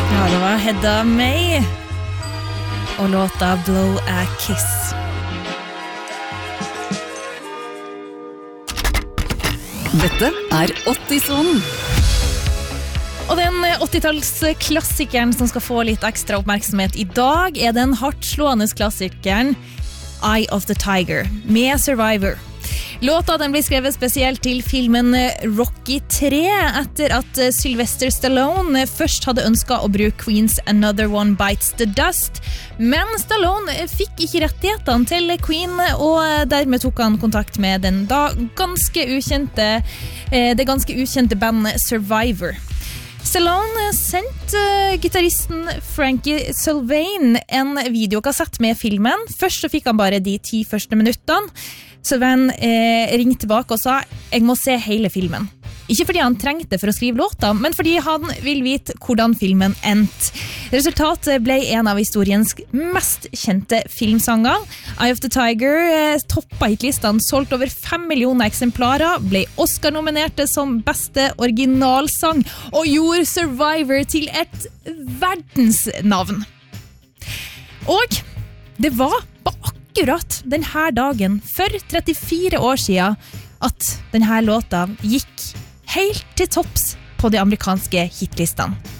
Ja, det var Hedda May og låta Blow a Kiss. Dette 80-sonen. Og den 80-tallsklassikeren som skal få litt ekstra oppmerksomhet I dag den hardtslående klassikeren Eye of the Tiger med Survivor. Låta den ble skrevet spesielt til filmen Rocky 3 etter at Sylvester Stallone først hadde ønsket å bruke Queen's Another One Bites the Dust, men Stallone fikk ikke rettighetene til Queen, og dermed tok han kontakt med det ganske ukjente bandet Survivor. Stallone sendte gitaristen Frankie Sylvain en videokassett med filmen. Først så fikk han bare de 10 første minuttene. Sylvain ringte tilbake og sa, jeg må se hele filmen. Ikke fordi han trengte for å skrive låta, men fordi han vil vite hvordan filmen endte. Resultatet ble en av historiens mest kjente filmsanger. Eye of the Tiger toppet hitlistene, solgt over 5 millioner eksemplarer, ble Oscar-nominerte som beste originalsang, og gjorde Survivor til et verdensnavn. Og det var akkurat denne dagen, for 34 år siden, at denne låta gikk helt til topps på de amerikanske hitlistene.